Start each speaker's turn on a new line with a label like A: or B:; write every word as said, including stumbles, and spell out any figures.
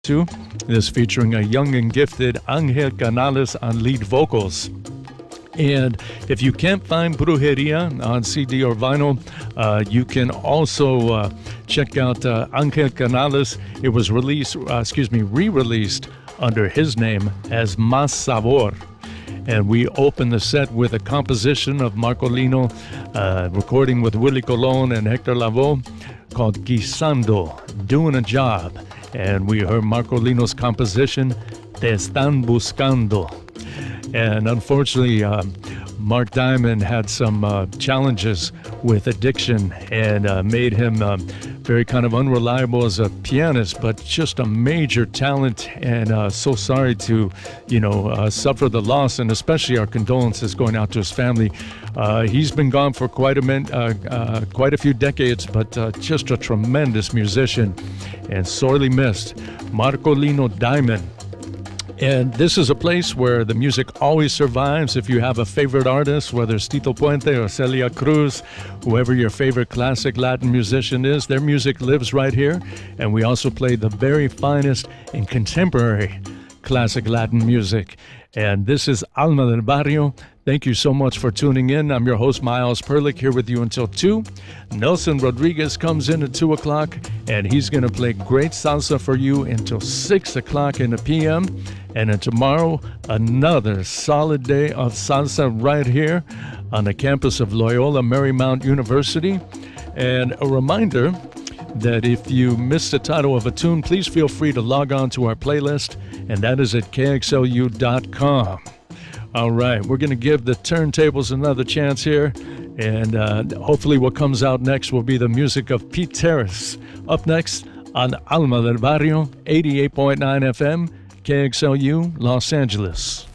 A: Two is featuring a young and gifted Angel Canales on lead vocals. And if you can't find Brujeria on C D or vinyl, uh, you can also uh, check out uh, Angel Canales. It was released, uh, excuse me, re-released under his name as Más Sabor. And we open the set with a composition of Marcolino, uh, recording with Willie Colon and Hector Lavoe, called Guisando, Doing a Job. And we heard Marcolino's composition, Te Están Buscando. And unfortunately, um, Mark Diamond had some uh, challenges with addiction and uh, made him um, very kind of unreliable as a pianist, but just a major talent, and uh, so sorry to, you know, uh, suffer the loss, and especially our condolences going out to his family. Uh, he's been gone for quite a min- uh, uh, quite a few decades, but uh, just a tremendous musician and sorely missed. Marcolino Diamond. And this is a place where the music always survives. If you have a favorite artist, whether it's Tito Puente or Celia Cruz, whoever your favorite classic Latin musician is, their music lives right here. And we also play the very finest in contemporary classic Latin music. And this is Alma del Barrio. Thank you so much for tuning in. I'm your host, Miles Perlick, here with you until two. Nelson Rodriguez comes in at two o'clock, and he's going to play great salsa for you until six o'clock in the p m. And then tomorrow, another solid day of salsa right here on the campus of Loyola Marymount University. And a reminder that if you missed the title of a tune, please feel free to log on to our playlist, and that is at K X L U dot com. All right, we're going to give the turntables another chance here, and uh, hopefully what comes out next will be the music of Pete Terrace. Up next on Alma del Barrio, eighty-eight point nine F M, K X L U, Los Angeles.